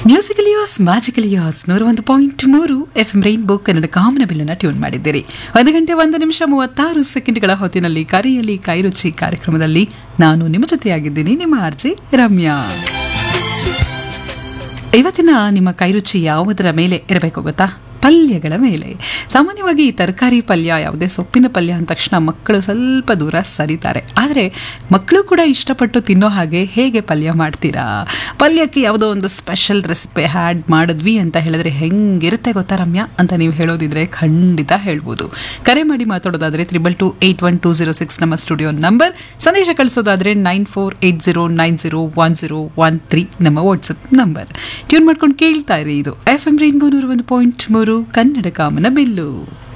ಮ್ಯೂಸಿಕಲಿಯಾಸ್ ಮ್ಯಾಜಿಕಲಿಯಾಸ್ 101.3 FM rainbow Kannada ಕಾಮನ ಬಿಲ್ಲನ್ನು tune ಮಾಡಿದ್ದೀರಿ. 1 ಗಂಟೆ 1 ನಿಮಿಷ 36 ಸೆಕೆಂಡ್ಗಳ ಹೊತ್ತಿನಲ್ಲಿ ಕರೆಯಲ್ಲಿ ಕೈರುಚಿ ಕಾರ್ಯಕ್ರಮದಲ್ಲಿ ನಾನು ನಿಮ್ಮ ಜೊತೆಯಾಗಿದ್ದೀನಿ, ನಿಮ್ಮ ಆರ್ಜೆ ರಮ್ಯಾ. ಇವತ್ತಿನ ನಿಮ್ಮ ಕೈರುಚಿ ಯಾವುದರ ಮೇಲೆ ಇರಬೇಕು ಗೊತ್ತಾ? ಪಲ್ಯಗಳ ಮೇಲೆ. ಸಾಮಾನ್ಯವಾಗಿ ತರಕಾರಿ ಪಲ್ಯ, ಯಾವುದೇ ಸೊಪ್ಪಿನ ಪಲ್ಯ ಅಂದ ತಕ್ಷಣ ಮಕ್ಕಳು ಸ್ವಲ್ಪ ದೂರ ಸರಿತಾರೆ. ಆದರೆ ಮಕ್ಕಳು ಕೂಡ ಇಷ್ಟಪಟ್ಟು ತಿನ್ನೋ ಹಾಗೆ ಹೇಗೆ ಪಲ್ಯ ಮಾಡ್ತೀರಾ? ಪಲ್ಯಕ್ಕೆ ಯಾವುದೋ ಒಂದು ಸ್ಪೆಷಲ್ ರೆಸಿಪಿ ಆ್ಯಡ್ ಮಾಡಿದ್ವಿ ಅಂತ ಹೇಳಿದ್ರೆ ಹೆಂಗಿರುತ್ತೆ ಗೊತ್ತಾ ರಮ್ಯಾ ಅಂತ ನೀವು ಹೇಳೋದಿದ್ರೆ ಖಂಡಿತ ಹೇಳ್ಬೋದು. ಕರೆ ಮಾಡಿ ಮಾತಾಡೋದಾದರೆ 222-81206 ನಮ್ಮ ಸ್ಟುಡಿಯೋ ನಂಬರ್. ಸಂದೇಶ ಕಳಿಸೋದಾದರೆ 9480901013 ನಮ್ಮ ವಾಟ್ಸಪ್ ನಂಬರ್. ಟ್ಯೂನ್ ಮಾಡ್ಕೊಂಡು ಕೇಳ್ತಾ ಇರಿ. ಇದು FM ರೈನ್ಬೋ 101.3 ಕನ್ನಡ ಕಾಮನ ಬಿಲ್ಲು.